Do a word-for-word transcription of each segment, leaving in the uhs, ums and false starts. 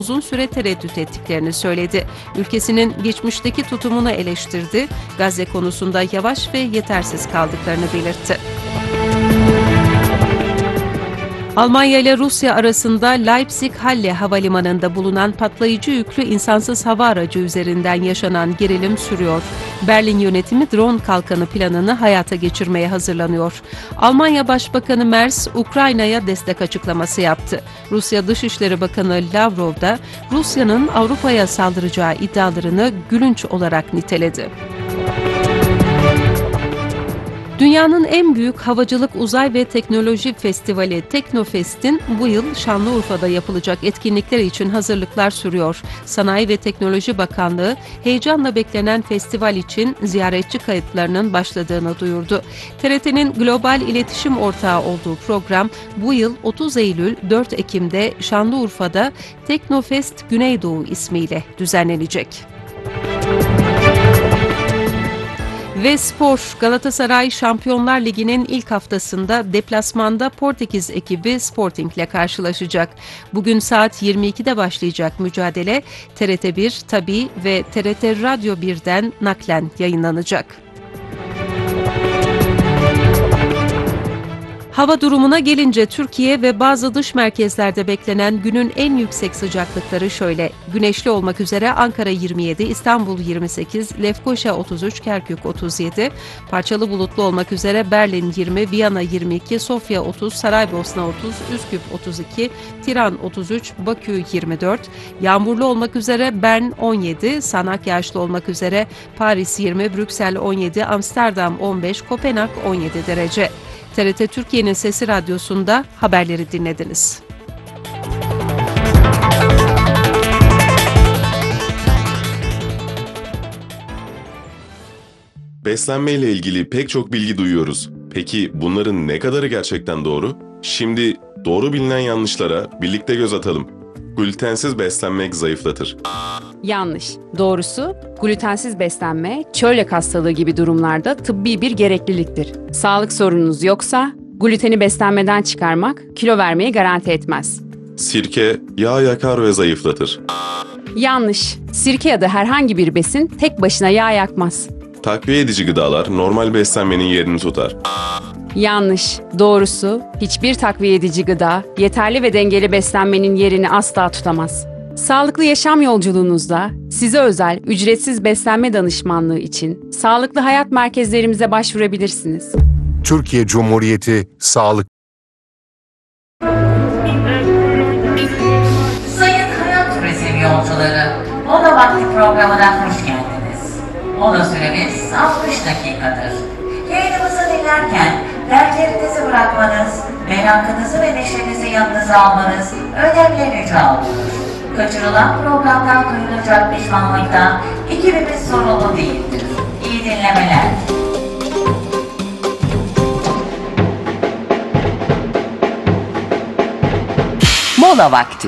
uzun süre tereddüt ettiklerini söyledi. Ülkesinin geçmişteki tutumunu eleştirdi, Gazze konusunda yavaş ve yetersiz kaldıklarını belirtti. Almanya ile Rusya arasında Leipzig-Halle havalimanında bulunan patlayıcı yüklü insansız hava aracı üzerinden yaşanan gerilim sürüyor. Berlin yönetimi drone kalkanı planını hayata geçirmeye hazırlanıyor. Almanya Başbakanı Merz, Ukrayna'ya destek açıklaması yaptı. Rusya Dışişleri Bakanı Lavrov da Rusya'nın Avrupa'ya saldıracağı iddialarını gülünç olarak niteledi. Dünyanın en büyük havacılık, uzay ve teknoloji festivali Teknofest'in bu yıl Şanlıurfa'da yapılacak etkinlikler için hazırlıklar sürüyor. Sanayi ve Teknoloji Bakanlığı heyecanla beklenen festival için ziyaretçi kayıtlarının başladığını duyurdu. T R T'nin global iletişim ortağı olduğu program bu yıl otuz Eylül dört Ekim'de Şanlıurfa'da Teknofest Güneydoğu ismiyle düzenlenecek. Ve spor, Galatasaray Şampiyonlar Ligi'nin ilk haftasında deplasmanda Portekiz ekibi Sporting ile karşılaşacak. Bugün saat yirmi ikide başlayacak mücadele T R T bir, Tabii ve T R T Radyo birden naklen yayınlanacak. Hava durumuna gelince Türkiye ve bazı dış merkezlerde beklenen günün en yüksek sıcaklıkları şöyle. Güneşli olmak üzere Ankara yirmi yedi, İstanbul yirmi sekiz, Lefkoşa otuz üç, Kerkük otuz yedi, parçalı bulutlu olmak üzere Berlin yirmi, Viyana yirmi iki, Sofya otuz, Saraybosna otuz, Üsküp otuz iki, Tiran otuz üç, Bakü yirmi dört, yağmurlu olmak üzere Bern on yedi, sağanak yağışlı olmak üzere Paris yirmi, Brüksel on yedi, Amsterdam on beş, Kopenhag on yedi derece. T R T Türkiye'nin Sesi Radyosu'nda haberleri dinlediniz. Beslenme ile ilgili pek çok bilgi duyuyoruz. Peki bunların ne kadarı gerçekten doğru? Şimdi doğru bilinen yanlışlara birlikte göz atalım. Glutensiz beslenmek zayıflatır. Yanlış. Doğrusu, glutensiz beslenme, çölyak hastalığı gibi durumlarda tıbbi bir gerekliliktir. Sağlık sorununuz yoksa, gluteni beslenmeden çıkarmak kilo vermeyi garanti etmez. Sirke, yağ yakar ve zayıflatır. Yanlış. Sirke ya da herhangi bir besin tek başına yağ yakmaz. Takviye edici gıdalar normal beslenmenin yerini tutar. Yanlış. Doğrusu, hiçbir takviye edici gıda, yeterli ve dengeli beslenmenin yerini asla tutamaz. Sağlıklı yaşam yolculuğunuzda size özel ücretsiz beslenme danışmanlığı için sağlıklı hayat merkezlerimize başvurabilirsiniz. Türkiye Cumhuriyeti Sağlık Sayın Hayat Turizm yolcuları, Mola Vakti programına hoş geldiniz. Mola süremiz altmış dakikadır. Yayınımızı dinlerken dertlerinizi bırakmanız, merakınızı ve neşenizi yanınıza almanız önemli rica olunur. Kaçırılan programdan duyulacak pişmanlıktan ekibimiz sorumlu değildir. İyi dinlemeler. Mola vakti.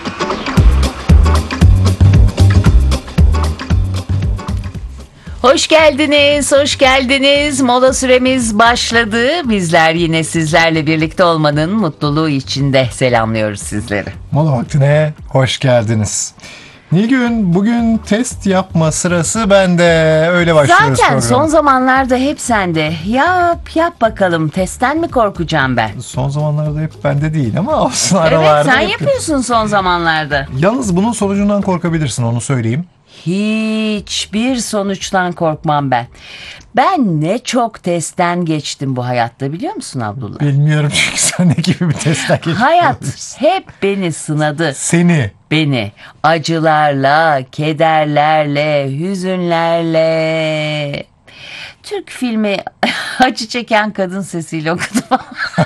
Hoş geldiniz, hoş geldiniz. Mola süremiz başladı. Bizler yine sizlerle birlikte olmanın mutluluğu içinde selamlıyoruz sizleri. Mola vaktine hoş geldiniz. Nilgün, bugün test yapma sırası bende. Öyle başlıyoruz Zaten program. son zamanlarda hep sende. Yap yap bakalım, testten mi korkacağım ben? Son zamanlarda hep bende değil ama olsun Evet, aralarda. sen hep- yapıyorsun son zamanlarda. Yalnız bunun sonucundan korkabilirsin, onu söyleyeyim. Hiçbir sonuçtan korkmam ben. Ben ne çok testten geçtim bu hayatta, biliyor musun Abdullah? Bilmiyorum çünkü sen ne gibi bir testten geçtin. Hayat hep beni sınadı. Seni. Beni acılarla, kederlerle, hüzünlerle. Türk filmi acı çeken kadın sesiyle okudum.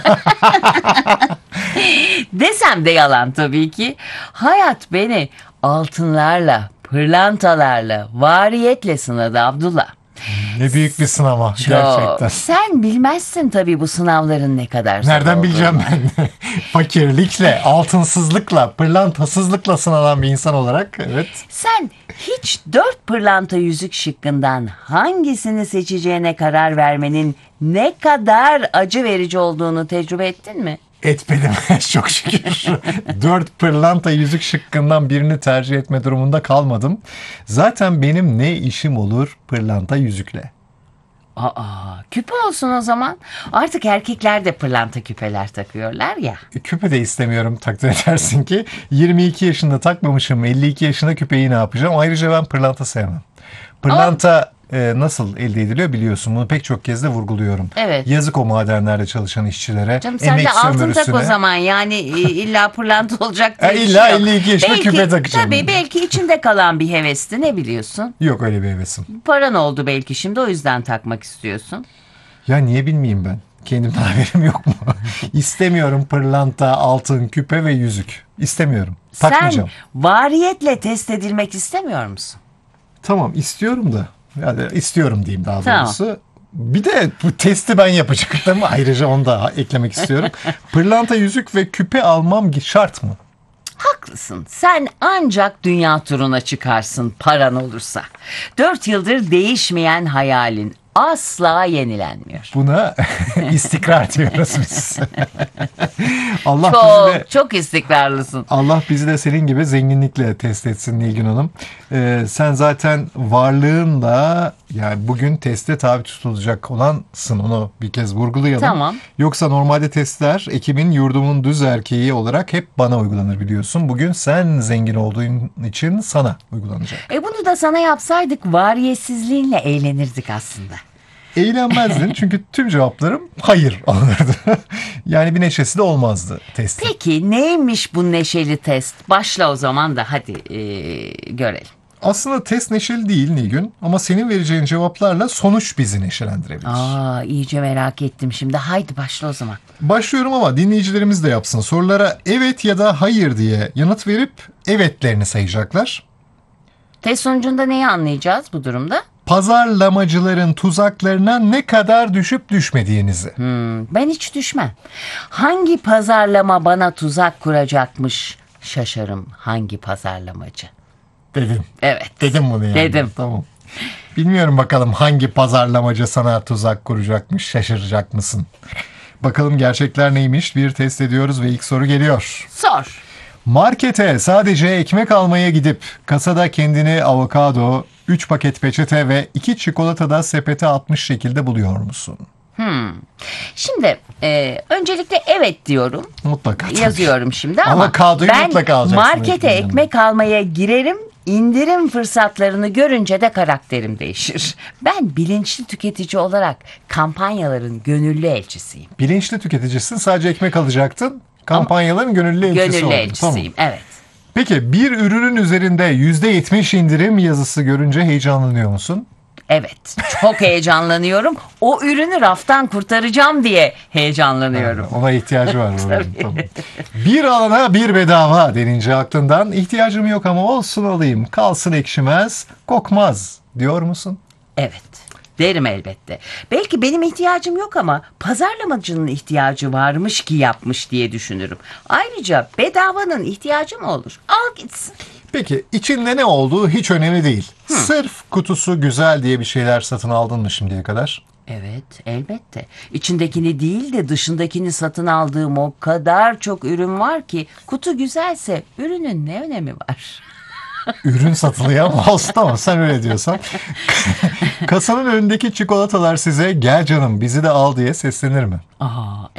Desem de yalan tabii ki. Hayat beni altınlarla, pırlantalarla, variyetle sınadı Abdullah. Ne büyük bir sınava Çok. gerçekten. Sen bilmezsin tabii bu sınavların ne kadar zor Nereden olduğunu. bileceğim ben? Fakirlikle, altınsızlıkla, pırlantasızlıkla sınanan bir insan olarak, evet. Sen hiç dört pırlanta yüzük şıkkından hangisini seçeceğine karar vermenin ne kadar acı verici olduğunu tecrübe ettin mi? Etmedim çok şükür. Dört pırlanta yüzük şıkkından birini tercih etme durumunda kalmadım. Zaten benim ne işim olur pırlanta yüzükle? Aa, küpe olsun o zaman. Artık erkekler de pırlanta küpeler takıyorlar ya. E, küpe de istemiyorum, takdir edersin ki. yirmi iki yaşında takmamışım, elli iki yaşında küpeyi ne yapacağım? Ayrıca ben pırlanta sevmem. Pırlanta e, nasıl elde ediliyor biliyorsun. Bunu pek çok kez de vurguluyorum. Evet. Yazık o madenlerde çalışan işçilere. Canım sen emek de altın tak o sömürüsüne. zaman, yani e, illa pırlanta olacak diye E, bir illa şey yok. elli iki yaşında Belki- küpe takacağım. Tabii belki içinde kalan bir hevesti, ne biliyorsun? Yok öyle bir hevesim. Paran oldu belki şimdi, o yüzden takmak istiyorsun. Ya niye bilmeyeyim ben? Kendimden haberim yok mu? İstemiyorum pırlanta, altın, küpe ve yüzük. İstemiyorum. Takmayacağım. Sen variyetle test edilmek istemiyor musun? Tamam istiyorum da. Yani istiyorum diyeyim daha Tamam. doğrusu. Bir de bu testi ben yapacaktım. Ayrıca onu da eklemek istiyorum. Pırlanta, yüzük ve küpe almam şart mı? Haklısın. Sen ancak dünya turuna çıkarsın paran olursa. Dört yıldır değişmeyen hayalin asla yenilenmiyor. Buna istikrar diyoruz biz. Allah bizi de Çok, çok istikrarlısın. Allah bizi de senin gibi zenginlikle test etsin Nilgün Hanım. Ee, sen zaten varlığınla yani bugün teste tabi tutulacak olansın, onu bir kez vurgulayalım. Tamam. Yoksa normalde testler ekibin yurdumun düz erkeği olarak hep bana uygulanır biliyorsun. Bugün sen zengin olduğun için sana uygulanacak. E bunu da sana yapsaydık variyetsizliğinle eğlenirdik aslında. Eğlenmezdin çünkü tüm cevaplarım hayır olurdu. Yani bir neşesi de olmazdı testin. Peki neymiş bu neşeli test? Başla o zaman da hadi e, görelim. Aslında test neşeli değil Nilgün ama senin vereceğin cevaplarla sonuç bizi neşelendirebilir. Aa, iyice merak ettim şimdi. Haydi başla o zaman. Başlıyorum ama dinleyicilerimiz de yapsın. Sorulara evet ya da hayır diye yanıt verip evetlerini sayacaklar. Test sonucunda neyi anlayacağız bu durumda? Pazarlamacıların tuzaklarına ne kadar düşüp düşmediğinizi. Hmm, ben hiç düşmem. Hangi pazarlama bana tuzak kuracakmış? Şaşarım hangi pazarlamacı? Dedim. Evet. Dedim bunu yani. Dedim. Tamam. Bilmiyorum bakalım hangi pazarlamacı sana tuzak kuracakmış, şaşıracak mısın? Bakalım gerçekler neymiş? Bir test ediyoruz ve ilk soru geliyor. Sor. Markete sadece ekmek almaya gidip kasada kendini avokado, üç paket peçete ve iki çikolata da sepete atmış şekilde buluyor musun? Şimdi e, öncelikle evet diyorum. Mutlaka. tabii. Yazıyorum şimdi ama Avokadoyu ben mutlaka alacaksın markete ekmeğin yanına. ekmek almaya girerim. İndirim fırsatlarını görünce de karakterim değişir. Ben bilinçli tüketici olarak kampanyaların gönüllü elçisiyim. Bilinçli tüketicisin, sadece ekmek alacaktın. Kampanyaların gönüllü elçisi Gönüllü oldun. elçisiyim, Tamam. evet. Peki bir ürünün üzerinde yüzde yetmiş indirim yazısı görünce heyecanlanıyor musun? Evet, çok heyecanlanıyorum. O ürünü raftan kurtaracağım diye heyecanlanıyorum. Ona ihtiyacı var. Tamam. Bir alana bir bedava denince aklından ihtiyacım yok ama olsun alayım. Kalsın ekşimez, kokmaz diyor musun? Evet, derim elbette. Belki benim ihtiyacım yok ama pazarlamacının ihtiyacı varmış ki yapmış diye düşünürüm. Ayrıca bedavanın ihtiyacı mı olur? Al gitsin. Peki içinde ne olduğu hiç önemli değil. Sırf kutusu güzel diye bir şeyler satın aldın mı şimdiye kadar? Evet, elbette. İçindekini değil de dışındakini satın aldığım o kadar çok ürün var ki kutu güzelse ürünün ne önemi var? Ürün satılıyor ama olsun, tamam sen öyle diyorsan. Kasanın önündeki çikolatalar size gel canım bizi de al diye seslenir mi? Aa,